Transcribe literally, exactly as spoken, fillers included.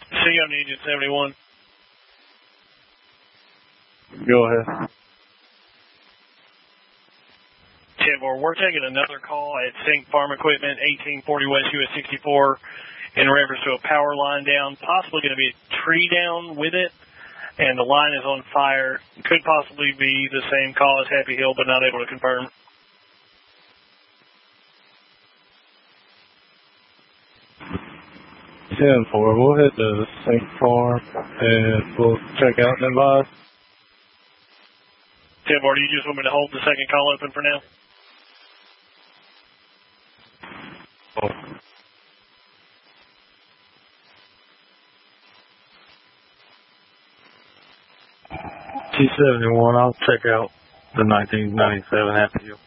C on Union seventy-one. Go ahead. ten four, we're taking another call at Sync Farm Equipment, eighteen forty West U S sixty-four, in reference to a power line down, possibly going to be a tree down with it, and the line is on fire. Could possibly be the same call as Happy Hill, but not able to confirm. ten four, we'll hit the Sync Farm, and we'll check out and advise. ten four, do you just want me to hold the second call open for now? Oh. T seventy-one, I'll check out the nineteen ninety-seven Happy Hill.